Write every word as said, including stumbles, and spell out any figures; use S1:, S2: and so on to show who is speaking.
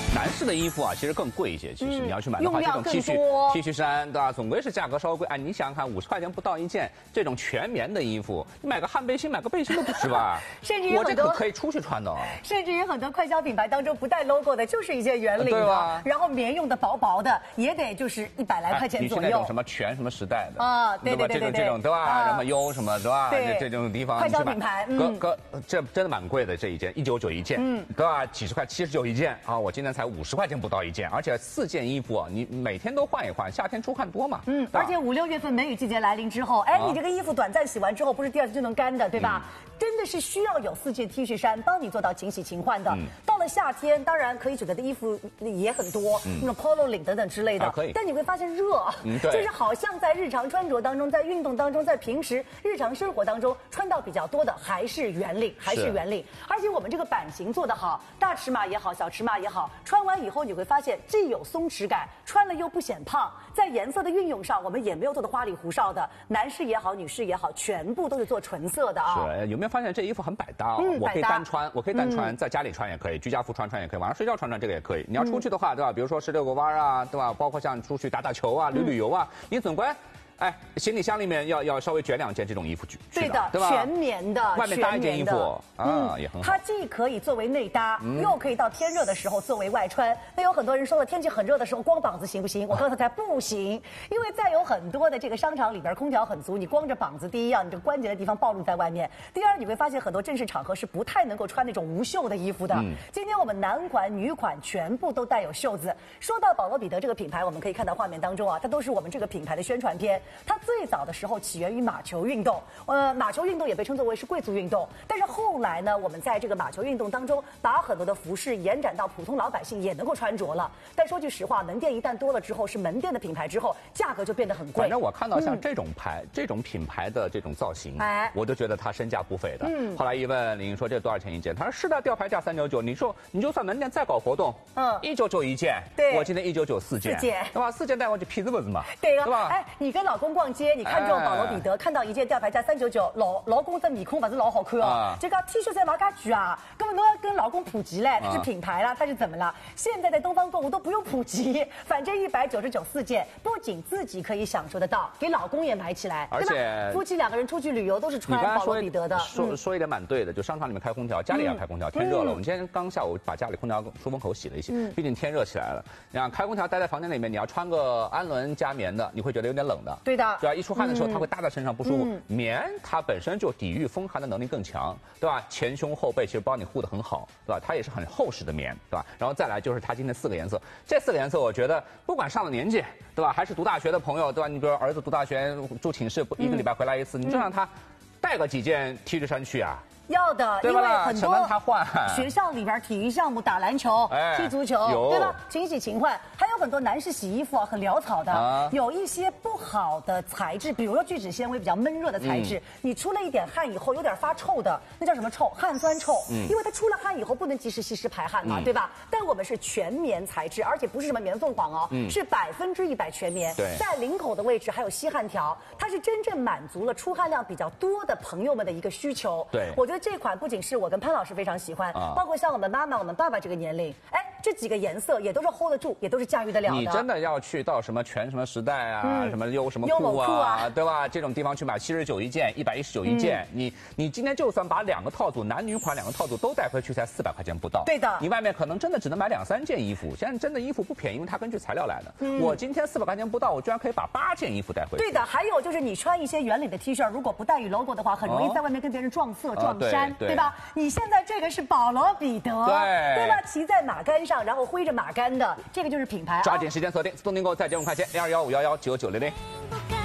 S1: 男士的衣服啊，其实更贵一些。其实
S2: 嗯
S1: 你要去买的话，这种 T 恤 T 恤衫，对吧？总归是价格稍微贵。哎，你想想看，五十块钱不到一件这种全棉的衣服，你买个汗背心、买个背心都不值吧？
S2: 甚至于
S1: 我这
S2: 很多
S1: 可可以出去穿的。
S2: 甚至于很多快消品牌当中不带 logo 的，就是一些圆领的，然后棉用的薄薄的，也得就是一百来块钱左右。
S1: 你是那种什么全什么时代的
S2: 啊？对对对对
S1: 对，这种对吧？什么优什么对吧？
S2: 对，
S1: 这种地方
S2: 快消品牌，
S1: 哥哥，这真的蛮贵的，这一件一九九一件，嗯，对吧？几十块，七十九一件啊！我今天才五十块钱不到一件，而且四件衣服你每天都换一换，夏天出汗多嘛。嗯，
S2: 而且五六月份梅雨季节来临之后，哎，你这个衣服短暂洗完之后，不是第二天就能干的，对吧？真的是需要有四件 T 恤衫帮你做到勤洗勤换的。到了夏天，当然可以选择的衣服也很多，那种 polo 领等等之类的。
S1: 可以。
S2: 但你会发现热，就是好像在日常穿着当中，在运动当中，在平时日常生活当中穿到比较多的还是圆领，还是圆领。而且我们这个版型做得好，大尺码也好，小尺码也好，穿完以后你会发现既有松弛感，穿了又不显胖。在颜色的运用上，我们也没有做的花里胡哨的，男士也好，女士也好，全部都是做纯色的啊。
S1: 是，有没有发现这衣服很百搭？嗯，我可以单穿，我可以单穿，在家里穿也可以，居家服穿穿也可以，晚上睡觉穿穿这个也可以。你要出去的话，对吧？比如说十六个弯啊，对吧？包括像出去打打球啊、旅旅游啊，你总归。哎，行李箱里面要要稍微卷两件这种衣服去，
S2: 对的，
S1: 对吧？
S2: 全棉的，
S1: 外面搭一件衣服啊，也很好。
S2: 它既可以作为内搭，又可以到天热的时候作为外穿。那有很多人说了，天气很热的时候光膀子行不行？我告诉他不行，因为在有很多的这个商场里边空调很足，你光着膀子，第一样你这个关节的地方暴露在外面；第二，你会发现很多正式场合是不太能够穿那种无袖的衣服的。今天我们男款、女款全部都带有袖子。说到保罗彼得这个品牌，我们可以看到画面当中啊，它都是我们这个品牌的宣传片。它最早的时候起源于马球运动，呃，马球运动也被称作为是贵族运动。但是后来呢，我们在这个马球运动当中，把很多的服饰延展到普通老百姓也能够穿着了。但说句实话，门店一旦多了之后，是门店的品牌之后，价格就变得很贵。
S1: 反正我看到像这种牌、嗯、这种品牌的这种造型，哎，我都觉得它身价不菲的。嗯，后来一问林说这多少钱一件？他说是的，吊牌价三九九。你说你就算门店再搞活动，嗯，一九九一件，
S2: 对，
S1: 我今天一九九四件，四件，对吧？四件带过去皮子不子嘛，
S2: 对啊，
S1: 对吧？
S2: 哎，你跟老公逛街。你看中保罗彼得，看到一件吊牌价三九九，老老公的面孔还是老好看哦。这个 T 恤衫马家具啊，根本都要跟老公普及嘞，它是品牌啦，它是怎么了？现在在东方购物都不用普及，反正一百九十九四件，不仅自己可以享受得到，给老公也买起来，
S1: 而且
S2: 夫妻两个人出去旅游都是穿保罗彼得的。
S1: 说说一点蛮对的，就商场里面开空调，家里也要开空调，天热了。我们今天刚下午把家里空调出风口洗了一洗，毕竟天热起来了。你看开空调待在房间里面，你要穿个安伦加棉的，你会觉得有点冷的。
S2: 对的，
S1: 对啊，一出汗的时候它会搭在身上不舒服。嗯、棉它本身就抵御风寒的能力更强，对吧？前胸后背其实帮你护得很好，对吧？它也是很厚实的棉，对吧？然后再来就是它今天四个颜色，这四个颜色我觉得不管上了年纪，对吧？还是读大学的朋友，对吧？你比如儿子读大学住寝室，一个礼拜回来一次，嗯、你就让他带个几件 T 恤衫去啊。
S2: 要的，因为很多学校里边体育项目打篮球、哎、踢足球，对吧？勤洗勤换，还有很多男士洗衣服啊，很潦草的，啊、有一些不好的材质，比如说聚酯纤维比较闷热的材质，嗯、你出了一点汗以后有点发臭的，那叫什么臭？汗酸臭。嗯，因为它出了汗以后不能及时吸湿排汗嘛，嗯、对吧？但我们是全棉材质，而且不是什么棉凤凰哦，嗯、是百分之一百全棉。
S1: 对，
S2: 在领口的位置还有吸汗条，它是真正满足了出汗量比较多的朋友们的一个需求。
S1: 对，
S2: 我觉得。这款不仅是我跟潘老师非常喜欢，啊、包括像我们妈妈、我们爸爸这个年龄，哎，这几个颜色也都是 hold 得住，也都是驾驭得了的。
S1: 你真的要去到什么全什么时代啊，嗯、什么优什么酷啊，酷啊对吧？这种地方去买七十九一件，一百一十九一件，嗯、你你今天就算把两个套组，男女款两个套组都带回去，才四百块钱不到。
S2: 对的，
S1: 你外面可能真的只能买两三件衣服。现在真的衣服不便宜，因为它根据材料来的。嗯、我今天四百块钱不到，我居然可以把八件衣服带回去。
S2: 对的，还有就是你穿一些圆领的 T 恤，如果不带有 logo 的话，很容易在外面跟别人撞色、撞衫，对吧？你现在这个是保罗彼得，
S1: 对
S2: 对吧？骑在马杆上，然后挥着马杆的，这个就是品牌。
S1: 抓紧时间锁定，动订购在节目快捷零二幺五幺幺九九零零。